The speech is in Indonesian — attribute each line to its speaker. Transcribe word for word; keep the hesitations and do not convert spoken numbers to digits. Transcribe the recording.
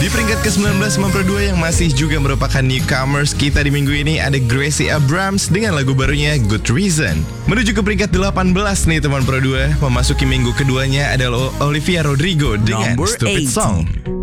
Speaker 1: Di peringkat ke sembilan belas teman Pro dua yang masih juga merupakan newcomers kita di minggu ini ada Gracie Abrams dengan lagu barunya Good Reason. Menuju ke peringkat delapan belas nih teman Pro dua, memasuki minggu keduanya adalah Olivia Rodrigo dengan
Speaker 2: Number
Speaker 1: Stupid
Speaker 2: eight.
Speaker 1: Song.